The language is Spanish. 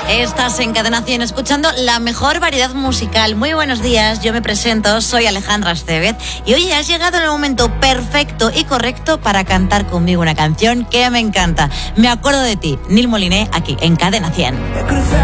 Estás en Cadena 100 escuchando la mejor variedad musical. Muy buenos días, yo me presento, soy Alejandra Estevez y hoy has llegado en el momento perfecto y correcto para cantar conmigo una canción que me encanta. Me acuerdo de ti, Nil Moliné, aquí en Cadena 100.